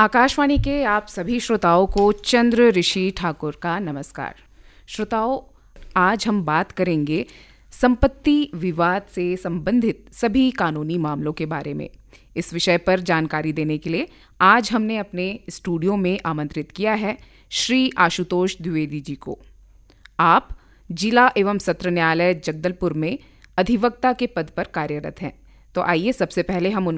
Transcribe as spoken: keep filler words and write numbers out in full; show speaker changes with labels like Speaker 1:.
Speaker 1: आकाशवाणी के आप सभी श्रोताओं को चंद्र ऋषि ठाकुर का नमस्कार। श्रोताओं, आज हम बात करेंगे संपत्ति विवाद से संबंधित सभी कानूनी मामलों के बारे में। इस विषय पर जानकारी देने के लिए आज हमने अपने स्टूडियो में आमंत्रित किया है श्री आशुतोष द्विवेदी जी को। आप जिला एवं सत्र न्यायालय जगदलपुर में अधिवक्ता के पद पर कार्यरत हैं। तो आइए सबसे पहले हम उन